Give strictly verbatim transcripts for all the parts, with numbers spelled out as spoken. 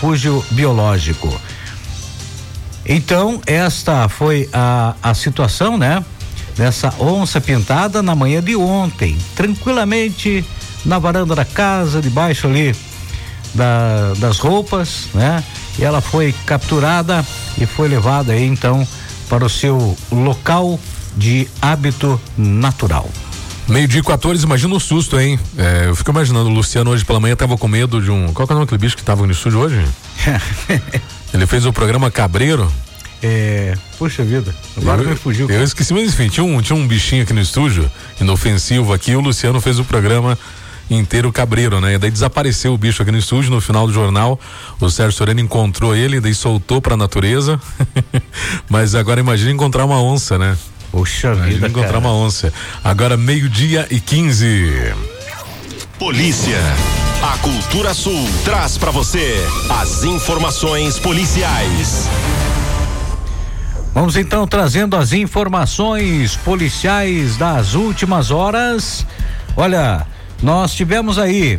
refúgio biológico. Então, esta foi a, a situação, né? Dessa onça pintada na manhã de ontem, tranquilamente na varanda da casa, debaixo ali da, das roupas, né? E ela foi capturada e foi levada aí então para o seu local de hábito natural. Meio-dia e quatorze, imagina o susto, hein? É, eu fico imaginando, o Luciano hoje pela manhã tava com medo de um. Qual que é o nome daquele bicho que tava no estúdio hoje? Ele fez o programa Cabreiro. É, poxa vida, agora eu, me fugiu. Eu esqueci, mas enfim, tinha um, tinha um bichinho aqui no estúdio, inofensivo aqui, e o Luciano fez o programa inteiro Cabreiro, né? E daí desapareceu o bicho aqui no estúdio. No final do jornal, o Sérgio Soreno encontrou ele, daí soltou pra natureza. Mas agora imagina encontrar uma onça, né? Poxa imagina vida, encontrar cara. uma onça. Agora meio-dia e quinze. Polícia. A Cultura Sul traz pra você as informações policiais. Vamos então trazendo as informações policiais das últimas horas. Olha, nós tivemos aí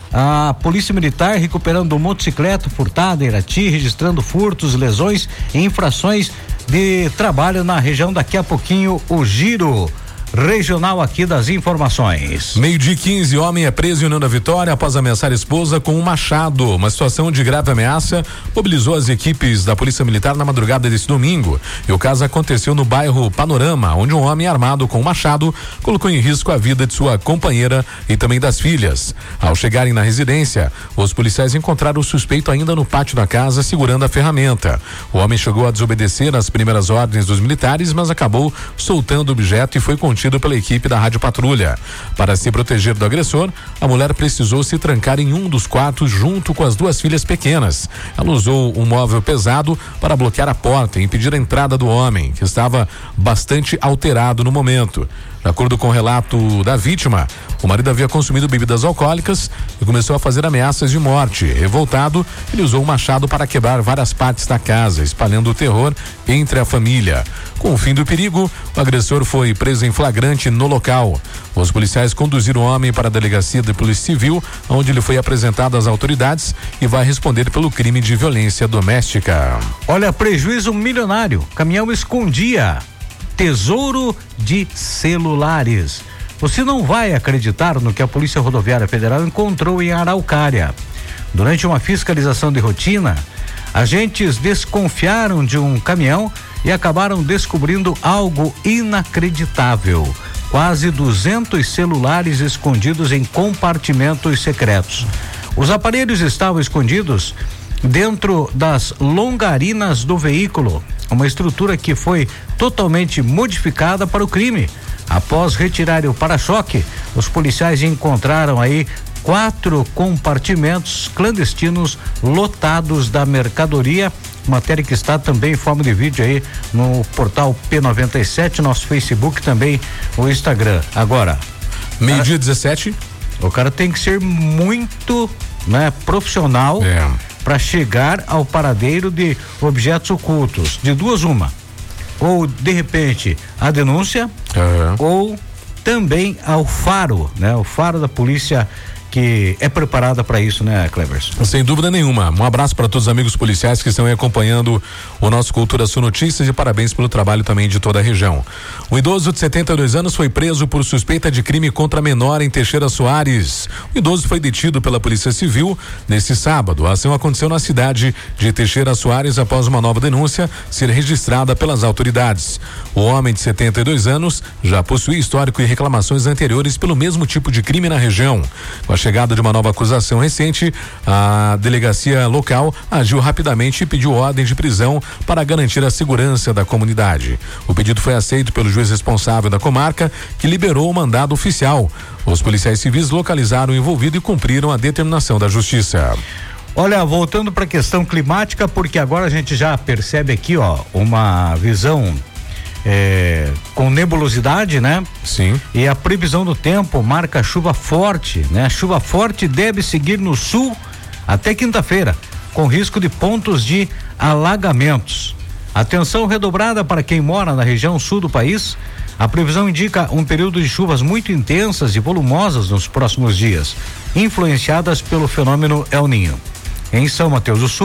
a Polícia Militar recuperando motocicleta furtada em Irati, registrando furtos, lesões e infrações de trabalho na região. Daqui a pouquinho o giro regional aqui das informações. Meio-dia e quinze, homem é preso em União da Vitória após ameaçar a esposa com um machado. Uma situação de grave ameaça mobilizou as equipes da Polícia Militar na madrugada desse domingo. E o caso aconteceu no bairro Panorama, onde um homem armado com um machado colocou em risco a vida de sua companheira e também das filhas. Ao chegarem na residência, os policiais encontraram o suspeito ainda no pátio da casa segurando a ferramenta. O homem chegou a desobedecer às primeiras ordens dos militares, mas acabou soltando o objeto e foi contido pela equipe da Rádio Patrulha. Para se proteger do agressor, a mulher precisou se trancar em um dos quartos junto com as duas filhas pequenas. Ela usou um móvel pesado para bloquear a porta e impedir a entrada do homem, que estava bastante alterado no momento. De acordo com o relato da vítima, o marido havia consumido bebidas alcoólicas e começou a fazer ameaças de morte. Revoltado, ele usou um machado para quebrar várias partes da casa, espalhando o terror entre a família. Com o fim do perigo, o agressor foi preso em flagrante no local. Os policiais conduziram o homem para a delegacia de Polícia Civil, onde ele foi apresentado às autoridades e vai responder pelo crime de violência doméstica. Olha, prejuízo milionário. Caminhão escondia tesouro de celulares. Você não vai acreditar no que a Polícia Rodoviária Federal encontrou em Araucária. Durante uma fiscalização de rotina, agentes desconfiaram de um caminhão e acabaram descobrindo algo inacreditável. Quase duzentos celulares escondidos em compartimentos secretos. Os aparelhos estavam escondidos dentro das longarinas do veículo, uma estrutura que foi totalmente modificada para o crime. Após retirar o para-choque, os policiais encontraram aí quatro compartimentos clandestinos lotados da mercadoria. Matéria que está também em forma de vídeo aí no portal P noventa e sete, nosso Facebook, também o Instagram. Agora, meio-dia dezessete. O cara tem que ser muito, né, profissional é. para chegar ao paradeiro de objetos ocultos. De duas uma, ou de repente a denúncia, uhum. ou também ao faro, né? O faro da polícia, que é preparada para isso, né, Cleverson? Sem dúvida nenhuma. Um abraço para todos os amigos policiais que estão aí acompanhando o nosso Cultura Sul Notícias e parabéns pelo trabalho também de toda a região. Um idoso de setenta e dois anos foi preso por suspeita de crime contra menor em Teixeira Soares. O idoso foi detido pela Polícia Civil nesse sábado. A ação aconteceu na cidade de Teixeira Soares após uma nova denúncia ser registrada pelas autoridades. O homem de setenta e dois anos já possuía histórico e reclamações anteriores pelo mesmo tipo de crime na região. Com a chegada de uma nova acusação recente, a delegacia local agiu rapidamente e pediu ordem de prisão para garantir a segurança da comunidade. O pedido foi aceito pelo juiz responsável da comarca, que liberou o mandado oficial. Os policiais civis localizaram o envolvido e cumpriram a determinação da justiça. Olha, voltando para a questão climática, porque agora a gente já percebe aqui, ó, uma visão É, com nebulosidade, né? Sim. E a previsão do tempo marca chuva forte, né? A chuva forte deve seguir no sul até quinta-feira, com risco de pontos de alagamentos. Atenção redobrada para quem mora na região sul do país. A previsão indica um período de chuvas muito intensas e volumosas nos próximos dias, influenciadas pelo fenômeno El Niño. Em São Mateus do Sul,